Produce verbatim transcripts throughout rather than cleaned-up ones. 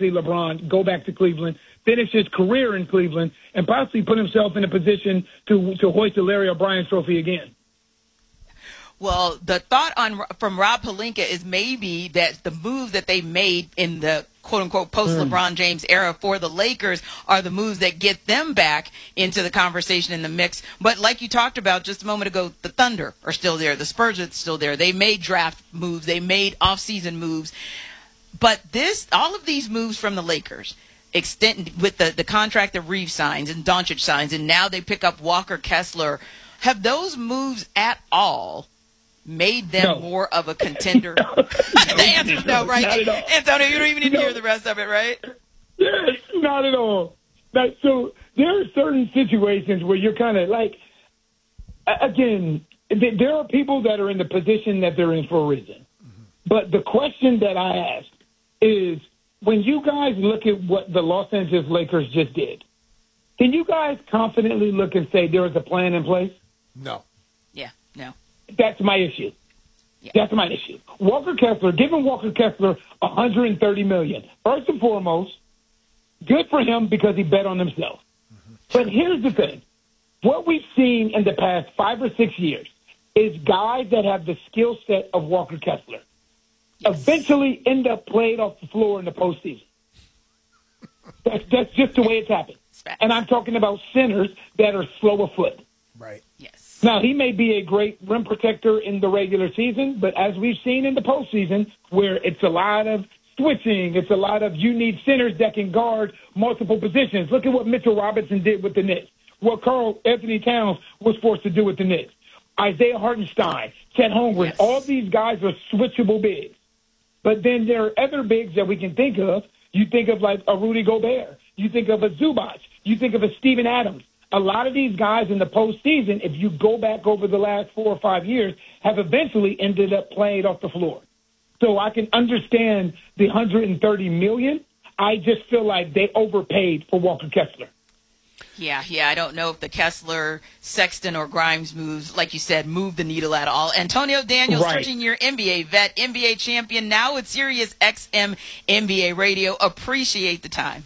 see LeBron go back to Cleveland, finish his career in Cleveland, and possibly put himself in a position to to hoist the Larry O'Brien trophy again. Well, the thought on from Rob Pelinka is maybe that the moves that they made in the quote-unquote post-LeBron James era for the Lakers are the moves that get them back into the conversation in the mix. But like you talked about just a moment ago, the Thunder are still there. The Spurs are still there. They made draft moves. They made off-season moves. But this, all of these moves from the Lakers, extend with the, the contract that Reeves signs and Doncic signs, and now they pick up Walker Kessler, have those moves at all made them no. more of a contender? no. The answer is no, right? Antonio, you don't even need to no. hear the rest of it, right? Yes, not at all. Like, so there are certain situations where you're kind of like, again, th- there are people that are in the position that they're in for a reason. Mm-hmm. But the question that I ask is, when you guys look at what the Los Angeles Lakers just did, can you guys confidently look and say there was a plan in place? No. Yeah, no. That's my issue. Yeah. That's my issue. Walker Kessler, giving Walker Kessler one hundred thirty million dollars. First and foremost, good for him because he bet on himself. Mm-hmm. But here's the thing. What we've seen in the past five or six years is guys that have the skill set of Walker Kessler yes. eventually end up played off the floor in the postseason. That's, that's just the way it's happened. And I'm talking about centers that are slow of foot. Right. Yes. Now, he may be a great rim protector in the regular season, but as we've seen in the postseason, where it's a lot of switching, it's a lot of you need centers that can guard multiple positions. Look at what Mitchell Robinson did with the Knicks, what Karl Anthony Towns was forced to do with the Knicks. Isaiah Hartenstein, Chet Holmgren, yes. all these guys are switchable bigs. But then there are other bigs that we can think of. You think of like a Rudy Gobert. You think of a Zubac. You think of a Steven Adams. A lot of these guys in the postseason, if you go back over the last four or five years, have eventually ended up playing off the floor. So I can understand the one hundred thirty million dollars. I just feel like they overpaid for Walker Kessler. Yeah, yeah, I don't know if the Kessler, Sexton, or Grimes moves, like you said, move the needle at all. Antonio Daniels, right. thirteen-year N B A vet, N B A champion, now with Sirius X M N B A Radio. Appreciate the time.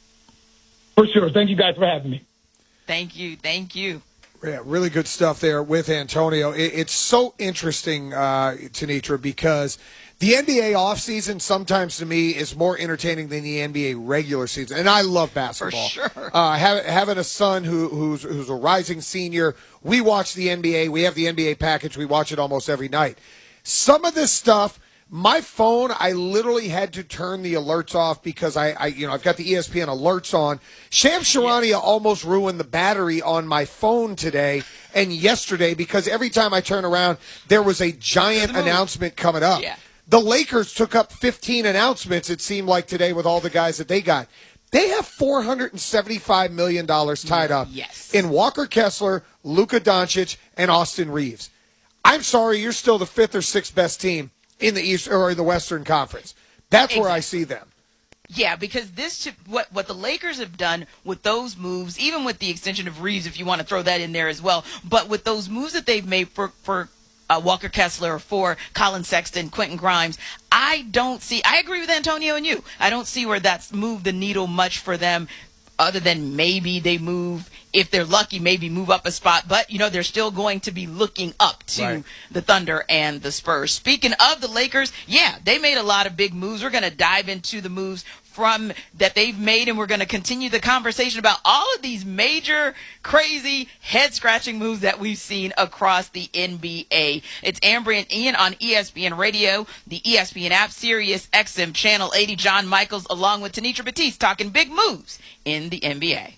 For sure. Thank you guys for having me. Thank you. Thank you. Yeah, really good stuff there with Antonio. It, it's so interesting, uh, Tenitra, because the N B A offseason sometimes to me is more entertaining than the N B A regular season. And I love basketball. For sure. Uh, have, having a son who, who's, who's a rising senior, we watch the N B A. We have the N B A package. We watch it almost every night. Some of this stuff, my phone, I literally had to turn the alerts off because I, I you know, I've got the E S P N alerts on. Shams Charania yes. almost ruined the battery on my phone today and yesterday because every time I turn around, there was a giant announcement coming up. Yeah. The Lakers took up fifteen announcements, it seemed like today, with all the guys that they got. They have four hundred seventy-five million dollars tied up yes. in Walker Kessler, Luka Doncic, and Austin Reeves. I'm sorry, you're still the fifth or sixth best team in the East or the Western Conference. That's exactly. where I see them. Yeah, because this what what the Lakers have done with those moves, even with the extension of Reeves, if you want to throw that in there as well, but with those moves that they've made for for uh, Walker Kessler or for Colin Sexton, Quentin Grimes, I don't see. I agree with Antonio and you. I don't see where that's moved the needle much for them. Other than maybe they move, if they're lucky, maybe move up a spot. But, you know, they're still going to be looking up to right. the Thunder and the Spurs. Speaking of the Lakers, yeah, they made a lot of big moves. We're going to dive into the moves from that they've made, and we're going to continue the conversation about all of these major, crazy, head-scratching moves that we've seen across the N B A. It's Ambry and Ian on E S P N Radio, the E S P N app, Sirius X M Channel eighty. John Michaels along with Tenitra Batiste talking big moves in the N B A.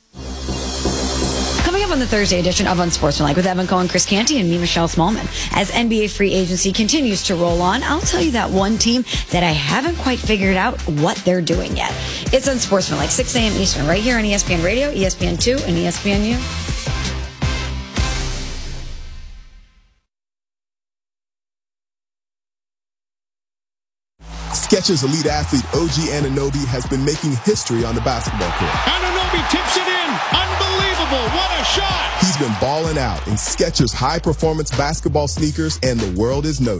Coming up on the Thursday edition of Unsportsmanlike with Evan Cohen, Chris Canty, and me, Michelle Smallman. As N B A free agency continues to roll on, I'll tell you that one team that I haven't quite figured out what they're doing yet. It's Unsportsmanlike, six a.m. Eastern, right here on E S P N Radio, E S P N two, and E S P N U. Skechers elite athlete O G Anunoby has been making history on the basketball court. Anunoby tips it in. Unbelievable. What a shot. He's been balling out in Skechers high-performance basketball sneakers, and the world has noticed.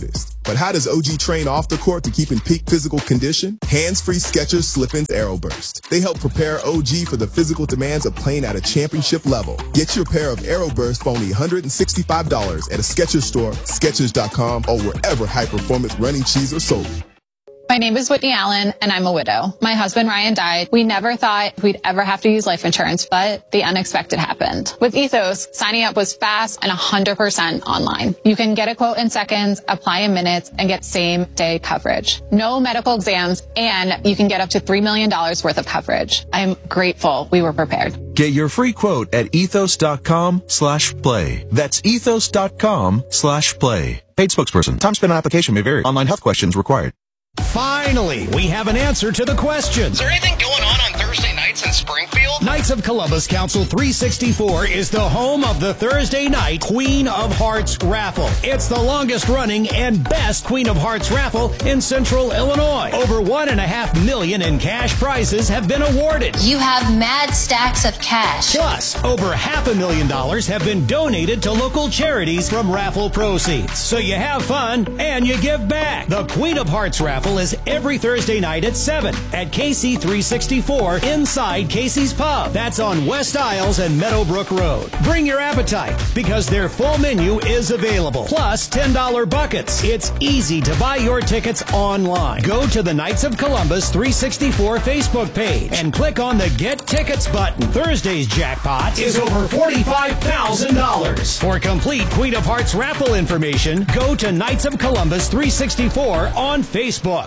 But how does O G train off the court to keep in peak physical condition? Hands-free Skechers Slip-ins AeroBurst. They help prepare O G for the physical demands of playing at a championship level. Get your pair of AeroBurst for only one hundred sixty-five dollars at a Skechers store, Skechers dot com, or wherever high-performance running shoes are sold. My name is Whitney Allen, and I'm a widow. My husband, Ryan, died. We never thought we'd ever have to use life insurance, but the unexpected happened. With Ethos, signing up was fast and one hundred percent online. You can get a quote in seconds, apply in minutes, and get same-day coverage. No medical exams, and you can get up to three million dollars worth of coverage. I'm grateful we were prepared. Get your free quote at ethos.com slash play. That's ethos.com slash play. Paid spokesperson. Time spent on application may vary. Online health questions required. Finally, we have an answer to the question. Is there anything going on on Thursday nights in Springfield? Knights of Columbus Council three sixty-four is the home of the Thursday night Queen of Hearts raffle. It's the longest running and best Queen of Hearts raffle in Central Illinois. Over one and a half million in cash prizes have been awarded. You have mad stacks of cash. Plus, over half a million dollars have been donated to local charities from raffle proceeds. So you have fun and you give back. The Queen of Hearts raffle is every Thursday night at seven at K C three sixty-four inside Casey's Pub. That's on West Isles and Meadowbrook Road. Bring your appetite because their full menu is available. Plus ten dollar buckets. It's easy to buy your tickets online. Go to the Knights of Columbus three sixty-four Facebook page and click on the Get Tickets button. Thursday's jackpot is over forty-five thousand dollars. For complete Queen of Hearts raffle information, go to Knights of Columbus three sixty-four on Facebook.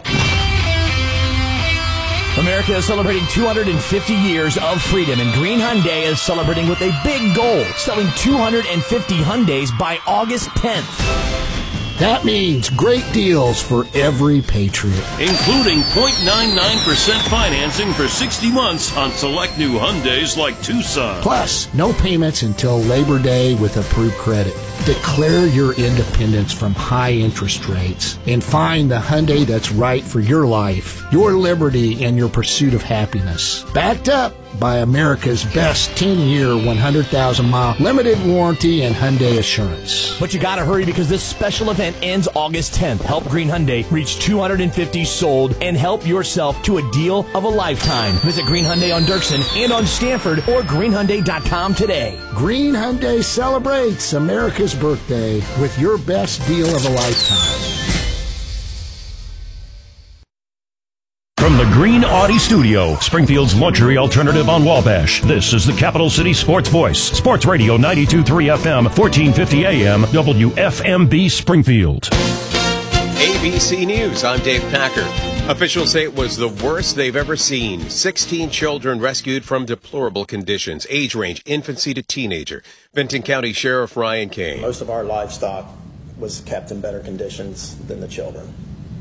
America is celebrating two hundred fifty years of freedom, and Green Hyundai is celebrating with a big goal, selling two hundred fifty Hyundais by August tenth. That means great deals for every Patriot. Including zero point nine nine percent financing for sixty months on select new Hyundais like Tucson. Plus, no payments until Labor Day with approved credit. Declare your independence from high interest rates and find the Hyundai that's right for your life, your liberty, and your pursuit of happiness. Backed up by America's best ten-year, one hundred thousand mile limited warranty and Hyundai Assurance. But you gotta hurry because this special event ends August tenth. Help Green Hyundai reach two hundred fifty sold and help yourself to a deal of a lifetime. Visit Green Hyundai on Dirksen and on Stanford or green hyundai dot com today. Green Hyundai celebrates America's birthday with your best deal of a lifetime. From the Green Audi Studio, Springfield's luxury alternative on Wabash, this is the Capital City Sports Voice, Sports Radio ninety-two point three F M, fourteen fifty A M, W F M B Springfield. A B C News, I'm Dave Packer. Officials say it was the worst they've ever seen. sixteen children rescued from deplorable conditions, age range infancy to teenager. Benton County Sheriff Ryan Kane. Most of our livestock was kept in better conditions than the children.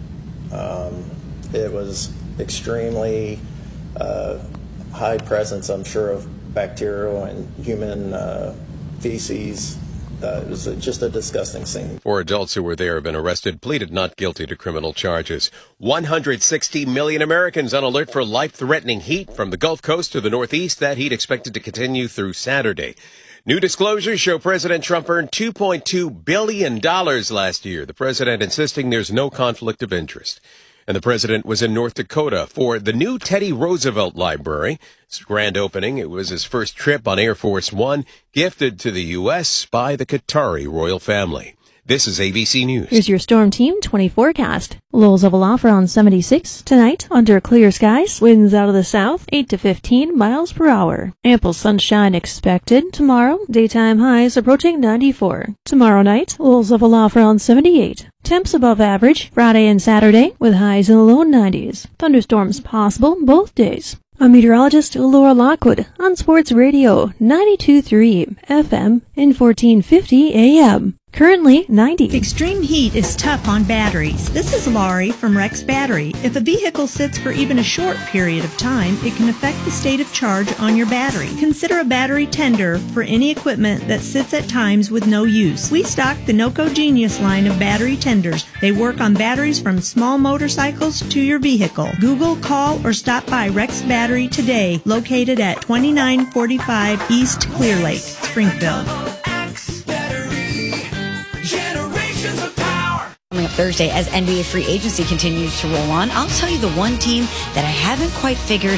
Um, it was extremely uh, high presence, I'm sure, of bacterial and human uh, feces. Uh, it was a, just a disgusting scene. Four adults who were there have been arrested, pleaded not guilty to criminal charges. one hundred sixty million Americans on alert for life-threatening heat from the Gulf Coast to the Northeast. That heat expected to continue through Saturday. New disclosures show President Trump earned two point two billion dollars last year. The president insisting there's no conflict of interest. And the president was in North Dakota for the new Teddy Roosevelt Library. It's grand opening. It was his first trip on Air Force One, gifted to the U S by the Qatari royal family. This is A B C News. Here's your Storm Team twenty forecast. Lows of aloft around seventy-six. Tonight, under clear skies, winds out of the south, eight to fifteen miles per hour. Ample sunshine expected. Tomorrow, daytime highs approaching ninety-four. Tomorrow night, lows of aloft around seventy-eight. Temps above average Friday and Saturday, with highs in the low nineties. Thunderstorms possible both days. I'm meteorologist Laura Lockwood on Sports Radio ninety-two point three F M and fourteen fifty A M. Currently ninety. Extreme heat is tough on batteries. This is Laurie from Rex Battery. If a vehicle sits for even a short period of time, it can affect the state of charge on your battery. Consider a battery tender for any equipment that sits at times with no use. We stock the NOCO Genius line of battery tenders. They work on batteries from small motorcycles to your vehicle. Google, call, or stop by Rex Battery today, located at twenty-nine forty-five East Clear Lake, Springfield. Coming up Thursday, as N B A free agency continues to roll on, I'll tell you the one team that I haven't quite figured